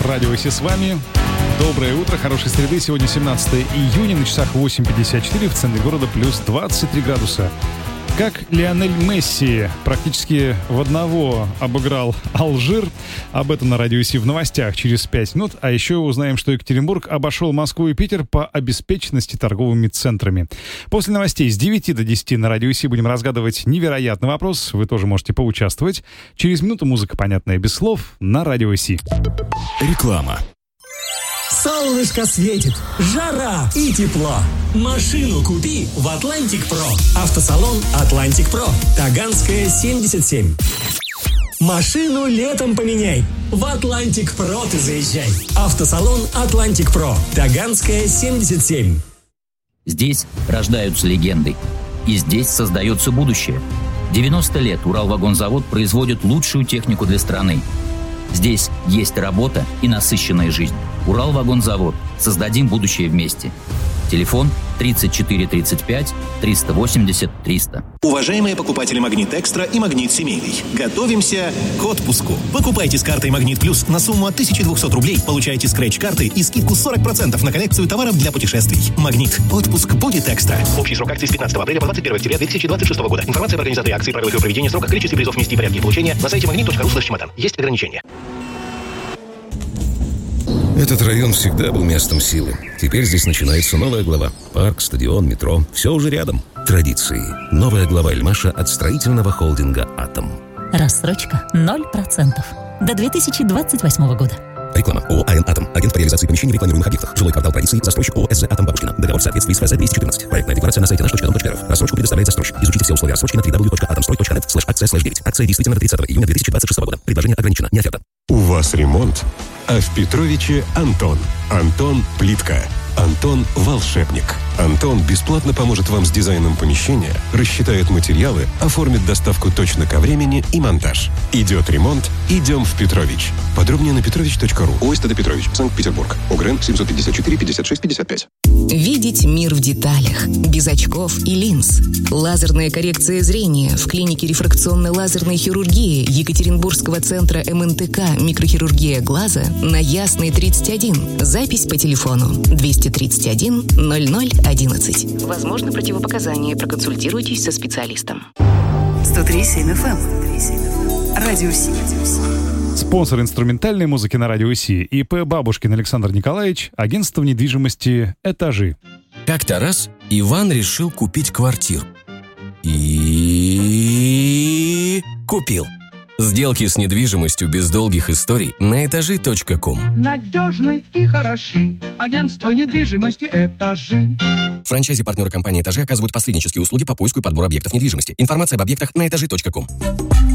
Радио Си с вами. Доброе утро, хорошей среды. Сегодня 17 июня, на часах 8:54, в центре города плюс 23 градуса. Как Лионель Месси практически в одного обыграл Алжир. Об этом на Радио Си в новостях через 5 минут. А еще узнаем, что Екатеринбург обошел Москву и Питер по обеспеченности торговыми центрами. После новостей с 9 до 10 на Радио Си будем разгадывать невероятный вопрос. Вы тоже можете поучаствовать. Через минуту музыка, понятная без слов, на Радио Си. Реклама. Солнышко светит, жара и тепло. Машину купи в Atlantic Pro. Автосалон Atlantic Pro. Таганская, 77. Машину летом поменяй. В Atlantic Pro ты заезжай. Автосалон Atlantic Pro. Таганская, 77. Здесь рождаются легенды. И здесь создается будущее. 90 лет Уралвагонзавод производит лучшую технику для страны. Здесь есть работа и насыщенная жизнь. Уралвагонзавод. Создадим будущее вместе. Телефон 34 35 380 300. Уважаемые покупатели «Магнит Экстра» и «Магнит Семейный», готовимся к отпуску. Покупайте с картой «Магнит Плюс» на сумму от 1200 рублей, получайте скретч-карты и скидку 40% на коллекцию товаров для путешествий. «Магнит». Отпуск будет экстра. Общий срок акции с 15 апреля по 21 октября 2026 года. Информация об организаторе акции, правилах ее проведения, сроках, количестве призов, месте и порядке получения на сайте magnet.ru/чемодан. Есть ограничения. Этот район всегда был местом силы. Теперь здесь начинается новая глава. Парк, стадион, метро. Все уже рядом. Традиции. Новая глава Эльмаша от строительного холдинга «Атом». Рассрочка 0% до 2028 года. Реклама. ООО «АН Атом». Агент по реализации помещений в рекламируемых объектах. Жилой квартал традиции. Застройщик ООО СЗ «Атом» Бабушкина. Договор в соответствии с ФЗ 214. Проектная декларация на сайте наш.дом.рф. Рассрочку предоставляет застройщик. Изучите все условия рассрочки на www.atomsтрой.net/акция/9. Акция действительно до 30 июня 2026 года. Предложение ограничено. Не оферта. У вас ремонт, а в Петровиче Антон. Антон Плитка. Антон Волшебник. Антон бесплатно поможет вам с дизайном помещения, рассчитает материалы, оформит доставку точно ко времени и монтаж. Идет ремонт, идем в Петрович. Подробнее на petrovich.ru. ОСТД Петрович, Санкт-Петербург. ОГРН 754 56 55. Видеть мир в деталях, без очков и линз. Лазерная коррекция зрения в клинике рефракционной лазерной хирургии Екатеринбургского центра МНТК «Микрохирургия глаза» на Ясной 31. Запись по телефону 231 0011. Возможно, противопоказания. Проконсультируйтесь со специалистом. 103.7 FM. Радио Си. Спонсор инструментальной музыки на Радио Си ИП Бабушкин Александр Николаевич, агентство недвижимости «Этажи». Как-то раз Иван решил купить квартиру. И купил. Сделки с недвижимостью без долгих историй на этажи.ком. Надежный и хороший. Агентство недвижимости «Этажи». Франчайзи-партнеры компании «Этажи» оказывают посреднические услуги по поиску и подбору объектов недвижимости. Информация об объектах на этажи.ком.